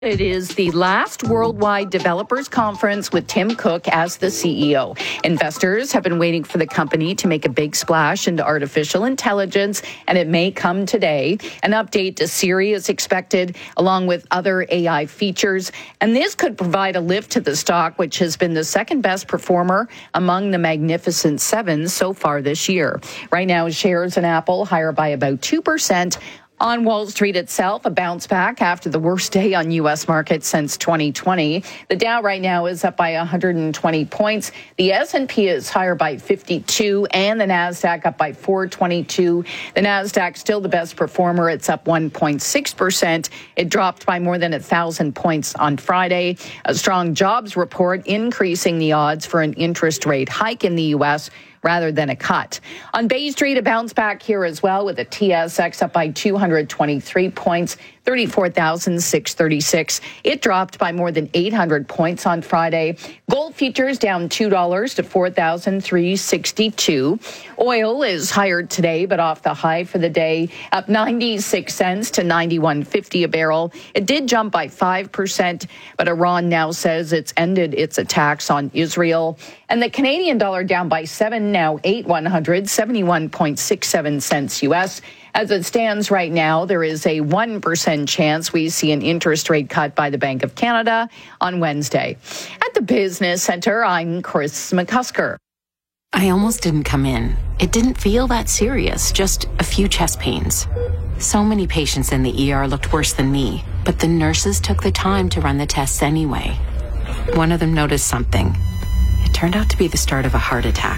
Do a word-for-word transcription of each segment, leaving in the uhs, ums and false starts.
It is the last Worldwide Developers Conference with Tim Cook as the C E O. Investors have been waiting for the company to make a big splash into artificial intelligence, and it may come today. An update to Siri is expected, along with other A I features, and this could provide a lift to the stock, which has been the second best performer among the Magnificent Seven so far this year. Right now, shares in Apple higher by about two percent. On Wall Street itself, a bounce back after the worst day on U S markets since twenty twenty. The Dow right now is up by one hundred twenty points. The S and P is higher by fifty-two, and the Nasdaq up by four twenty-two. The Nasdaq still the best performer. It's up one point six percent. It dropped by more than one thousand points on Friday. A strong jobs report increasing the odds for an interest rate hike in the U S rather than a cut. On Bay Street, a bounce back here as well, with the T S X up by two hundred twenty-three points, thirty-four thousand six hundred thirty-six. It dropped by more than eight hundred points on Friday. Gold futures down two dollars to four thousand three hundred sixty-two. Oil is higher today, but off the high for the day, up ninety-six cents to ninety-one fifty a barrel. It did jump by five percent, but Iran now says it's ended its attacks on Israel. And the Canadian dollar down by seven, now eight one hundred, seventy-one point six seven cents U S. As it stands right now, there is a one percent chance we see an interest rate cut by the Bank of Canada on Wednesday. At the Business Center, I'm Chris McCusker. I almost didn't come in. It didn't feel that serious, just a few chest pains. So many patients in the E R looked worse than me, but the nurses took the time to run the tests anyway. One of them noticed something. It turned out to be the start of a heart attack.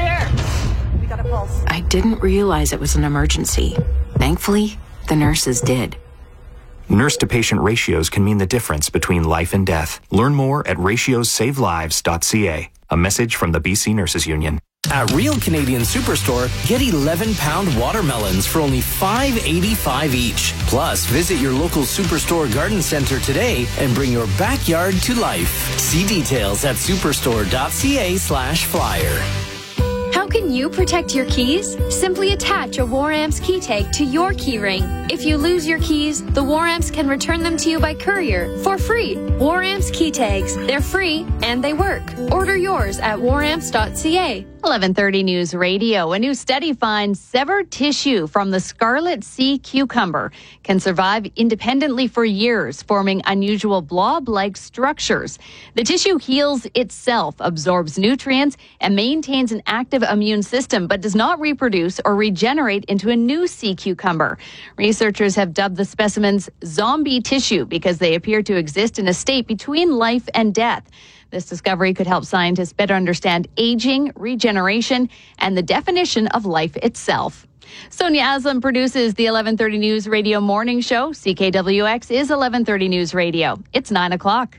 Clear. We got a pulse. I didn't realize it was an emergency. Thankfully, the nurses did. Nurse-to-patient ratios can mean the difference between life and death. Learn more at ratios save lives dot c a. A message from the B C Nurses Union. At Real Canadian Superstore, get eleven pound watermelons for only five eighty-five each. Plus, visit your local Superstore garden center today and bring your backyard to life. See details at superstore dot c a slash flyer. How can you protect your keys? Simply attach a Waramps key tag to your key ring. If you lose your keys, the Waramps can return them to you by courier for free. Waramps key tags. They're free and they work. Order yours at waramps dot c a. eleven thirty News Radio. A new study finds severed tissue from the scarlet sea cucumber can survive independently for years, forming unusual blob-like structures. The tissue heals itself, absorbs nutrients, and maintains an active immune system, but does not reproduce or regenerate into a new sea cucumber. Researchers have dubbed the specimens zombie tissue because they appear to exist in a state between life and death. This discovery could help scientists better understand aging, regeneration, and the definition of life itself. Sonia Aslam produces the eleven thirty News Radio Morning Show. C K W X is eleven thirty News Radio. It's nine o'clock.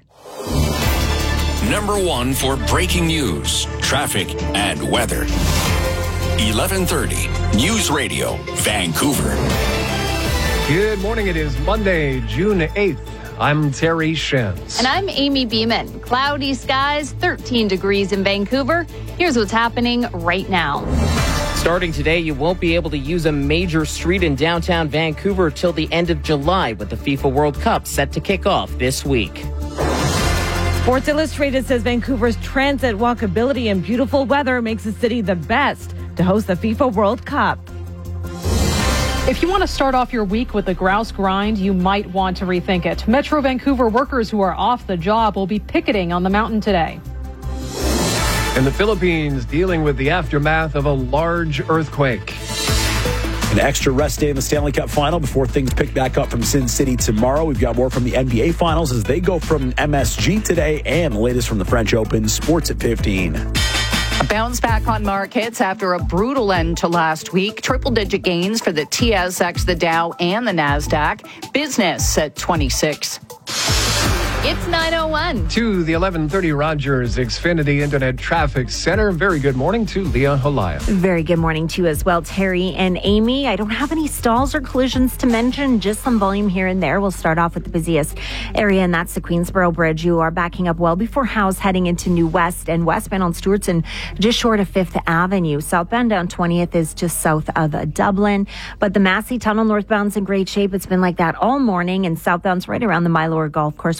Number one for breaking news, traffic, and weather. eleven thirty News Radio, Vancouver. Good morning. It is Monday, June eighth. I'm Terry Shins. And I'm Amy Beeman. Cloudy skies, thirteen degrees in Vancouver. Here's what's happening right now. Starting today, you won't be able to use a major street in downtown Vancouver till the end of July, with the FIFA World Cup set to kick off this week. Sports Illustrated says Vancouver's transit, walkability, and beautiful weather makes the city the best to host the FIFA World Cup. If you want to start off your week with the grouse grind, you might want to rethink it. Metro Vancouver workers who are off the job will be picketing on the mountain today. In the Philippines, dealing with the aftermath of a large earthquake. An extra rest day in the Stanley Cup final before things pick back up from Sin City tomorrow. We've got more from the N B A Finals as they go from M S G today, and the latest from the French Open. Sports at fifteen. A bounce back on markets after a brutal end to last week. Triple-digit gains for the T S X, the Dow, and the Nasdaq. Business at twenty-six. It's nine oh one. To the eleven thirty Rogers Xfinity Internet Traffic Center. Very good morning to Leah Halaya. Very good morning to you as well, Terry and Amy. I don't have any stalls or collisions to mention, just some volume here and there. We'll start off with the busiest area, and that's the Queensboro Bridge. You are backing up well before House heading into New West, and westbound on Stewartson just short of Fifth Avenue. Southbound down twentieth is just south of Dublin. But the Massey Tunnel northbound's in great shape. It's been like that all morning, and southbound's right around the Mylor Golf Course.